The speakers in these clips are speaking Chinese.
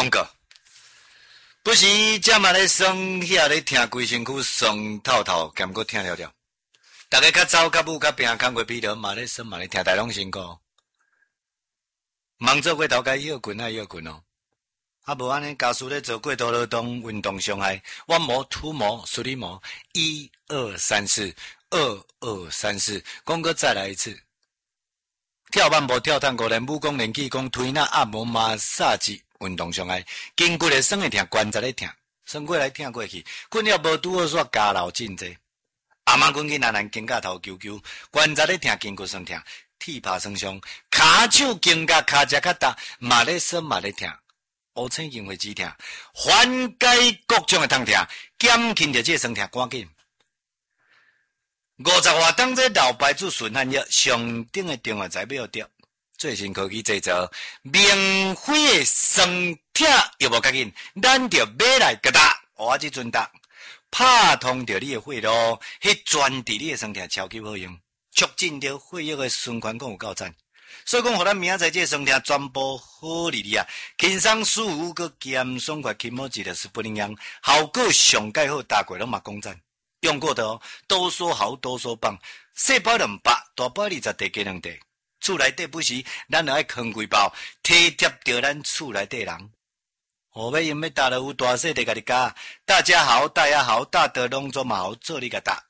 广告。不时才嘛咧酸，遐咧听规身躯酸透透，兼搁听了了。大家较早较母较病，工过疲劳嘛咧酸嘛咧听，大拢辛苦。忙做过头该休困爱休困哦。啊无安尼，家属咧做过度劳动、运动伤害，弯膜、突膜、水里膜，1、2、3、4，2、2、3、4，讲过再来一次。跳慢步、跳探戈、练武功、练气功、推拿、按摩、马杀鸡、运动伤害，筋骨咧酸会疼，关节咧疼，酸过来疼过去，困了无拄好煞加老真济。阿妈困去难难肩胛头揪揪，关节咧疼，筋骨酸疼，铁拍酸伤，骹手肩胛骹只较大，嘛咧酸嘛咧疼，乌青筋会止疼，缓解各种的痛痛，减轻着这酸痛赶紧。50活当这老牌子顺汗药，上顶的中药材要着，最新科技制造，免费的酸痛药无较紧，咱着买来给他，我即阵答，拍通着你的血路，迄专治你的酸痛超级好用，促进着血液的循环，讲有够赞。所以讲，互咱明仔载这酸痛全部好利利啊，轻松舒服，佮减爽快，起码治疗是不一样，效果上介好，大家拢嘛讲赞。用过的哦，多说好，多说棒。细包2百，大包20袋加2袋。厝内底不时，咱就爱扛几包，体贴着咱厝内底人。后尾因要大了有大细的家己加。大家好，大家好，大德拢做嘛好，做你个大。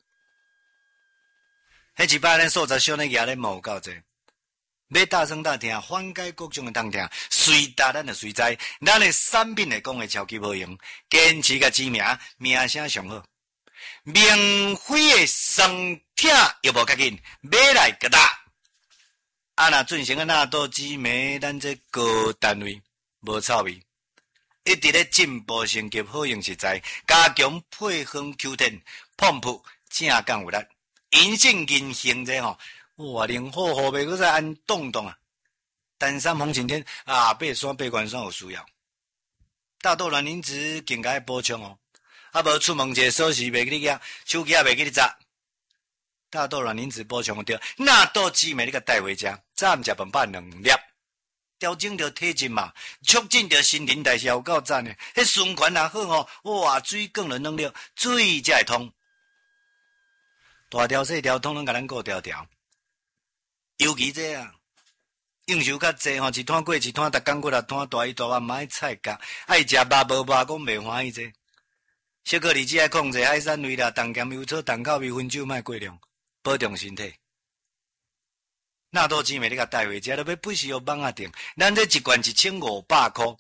迄一摆咱素质小呢牙咧毛够济，要大声大听，缓解各种的痛痛，随大咱就随在，咱的产品来讲的超级好用，坚持甲知名，名声上好。免费的酸痛又无较紧，买来给他。啊，若进行个纳豆激酶，咱这高单位无臭味，一直咧进步升级，好用实在，加强配方 Q10， pomp 正讲有力，银杏银杏这吼，哇，灵好好袂，搁再按动动啊。单山红晴天啊，爬山爬关山有需要，大豆卵磷脂更加补充哦。啊，无出门者锁匙袂记你夹，手机也袂记你砸。大豆卵磷脂补充着，纳豆激酶你甲带回家，早暗食饭饱2粒，调整着体质嘛，促进着新陈代谢有够赞诶。迄循环也好吼，哇，水更能能力，水才会通。大条细条统统甲咱顾条条，尤其这啊，应酬较济吼，一摊过一摊，逐工过6摊，大鱼大肉嘛爱菜甲，爱食肉无肉讲袂欢喜这。小可离子爱控制，海产类啦，重咸油炒，重口味，薰酒莫过量，保重身体。纳豆激酶你甲带回家，你要不时互网啊订，咱这一罐1500块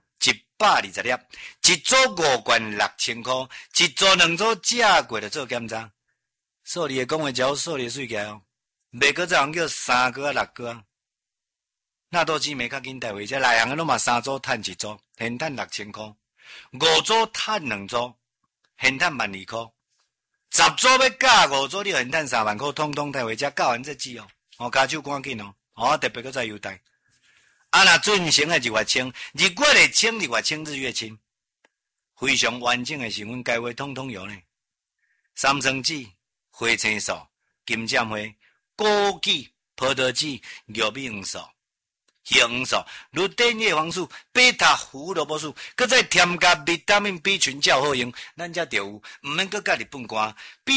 ，120粒，一组5罐6000块，一组2组价过就做检查。数字的讲话只数字水起来哦，袂搁再人叫3个啊6个啊。纳豆激酶较紧带回家，内行的拢嘛3组趁1组，现趁6000块，5组趁2组。现赚12块，10组要加5组，你现赚3万块，通通带回家，教完这止哦。哦，加手赶紧哦，哦，特别搁再优待。啊，若进行的日月清，日月的清，日月清，日月清，非常完整的成分，该话通通有呢。三层子、花青素、金针花、枸杞、葡萄籽、玉米黄素。黄素、如碘叶黄素、贝塔胡萝卜素，搁再添加维他命 B 群较好用，咱才就有，毋免搁加日本瓜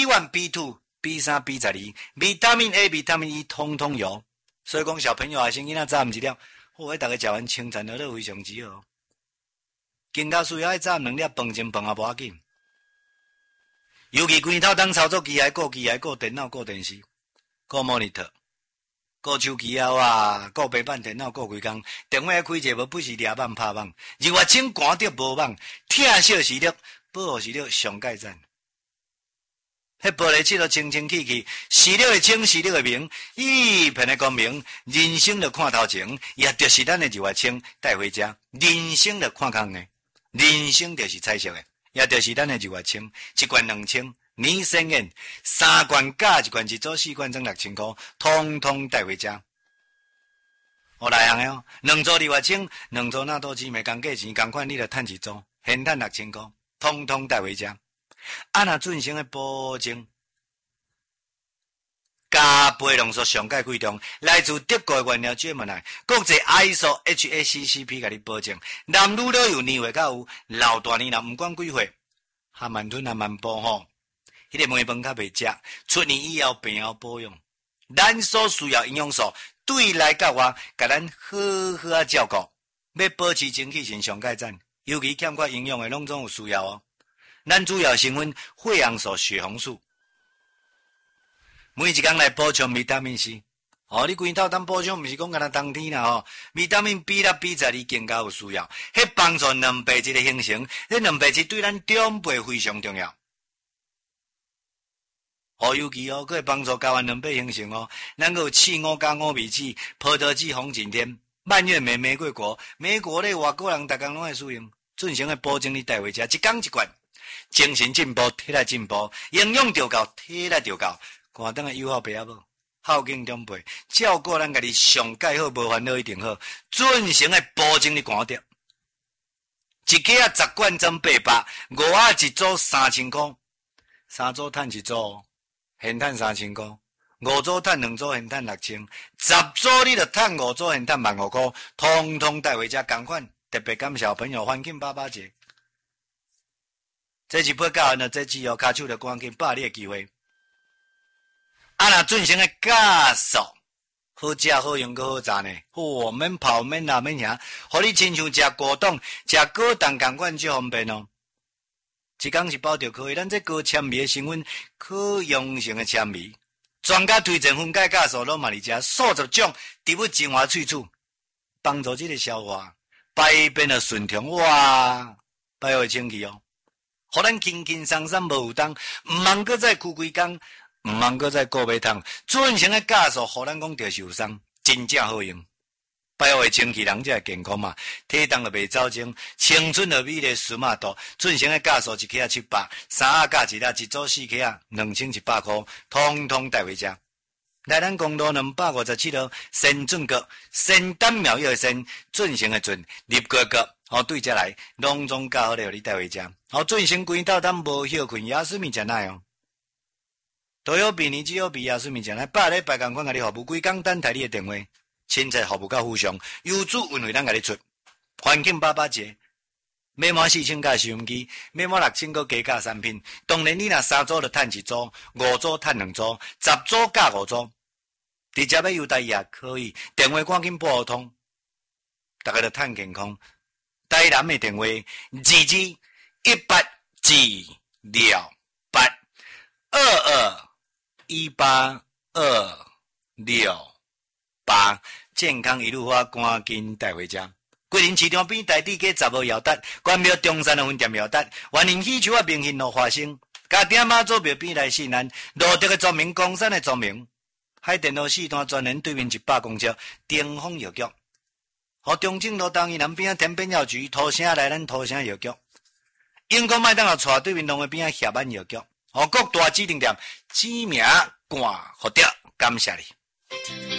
B1、B2、B3、B12，维他命 A、维他命 E 通通有。所以讲小朋友啊，先囡仔早暗一粒，我大家食完清餐了都非常之好。更加需要爱早暗2粒，饭前饭也无要紧。尤其规套当操作机械、顾电脑、顾电视、顾 monitor。顾手机啊，哇，顾平板电脑，顾规工，电话开者无不是抓网拍网，日月清赶着无网，疼惜视力，保护视力上界赞。迄玻璃漆都清清气气，视力会清，视力会明，一片的光明，人生就看头前，也就是咱的日月清带回家，人生就看空的，人生就是彩色的，也就是咱的日月清，一罐2000。你宣言3罐加1罐，1组4罐装6000块，通通带回家。我内行的哦，2组日月清，2组纳豆激酶，共价钱共款，你就趁1组，现趁6000块，通通带回家。啊，若进行的保证， 加倍浓缩上盖贵重，来自德国的原料专门来，国际 ISO HACCP 给你保证，男女老幼年岁较有，老大年人不管几岁，还慢吞还慢补吼，迄个糜饭较袂食，出年以后病后保养，咱所需要营养素，对内甲外，甲咱好好啊照顾，要保持精气神上盖赞，尤其欠缺营养的，拢总有需要哦。咱主要成分血红素、血红素。每一天来补充维他命 C， 你规套当补充，毋是讲干那冬天啦吼，维他命 B1、B12你更加有需要，迄帮助蛋白质的形成，迄蛋白质对咱长辈非常重要。尤其佫会帮助睾丸蛋白形成哦。咱佫有刺5加5味子、葡萄籽、红景天、蔓越莓、玫瑰果，美国咧外国人逐工拢会使用，准成的保证你带回家，一工一罐，精神进步，体力进步，营养就够，体力就够。寒灯的友好爸仔母，孝敬长辈，照顾咱家己上盖好，无烦恼一定好。准成的保证你寒得，一克啊10罐装800，五啊一组3000块，3组赚1组，现赚3000块，5组赚2组，现赚6000，10组你就赚5组，现赚15000块，通通带回家同款。特别感谢朋友欢庆爸节，这是不教人的这只哦，卡手就赶紧把你的机会。若准成的加速，好食好用阁好赚呢。免跑免拉免行，互你亲像食果冻、食果冻同款就方便哦。一工一包就可以，咱这高纤维的成分，可溶性的纤维，专家推荐分解加速拢嘛伫遮，数十种植物精华萃取，帮助这个消化、排便的顺畅，哇，排会清气哦。互咱轻轻松松无负担，毋茫阁再哭规工。毋茫阁再顾买汤，准成的加速，互咱讲着受伤，真正好用。排会清气，人才会健康嘛，体重就袂走精，青春的美丽舒马度，准成的加速1克啊700，3啊加1啊，一组4克啊2100块，通通带回家。来咱公路257号，先准阁，先丹苗药的先，准成的准，立个个，对遮来，拢总教好了，互你带回家。准成规斗当无休困，也是物真耐哦。都有比你只有比亚水面前来8礼拜同款甲你服务，规工等待你的电话，亲切服务到非常，优质运费咱甲你出。欢庆爸节，买满4000架收音机，买满6000个加价产品。当然你若3组就赚1组，5组赚2组，10组加5组。直接要邮台也可以，电话赶紧拨通，大家就赚健康。台南的电话221828，健康一路花，赶紧带回家。桂林市场边台地街10号摇达，关庙中山的分店摇达，欢迎喜球啊明星路花生，家店妈祖庙边来信安，罗德的庄名，江山的庄名。海电路4段专人对面100公尺，顶峰药局。中正路东伊南边天边药局，土城来咱土城药局。英国麦当劳带对面龙的边协安药局。各大指定店，知名冠福德，感谢你。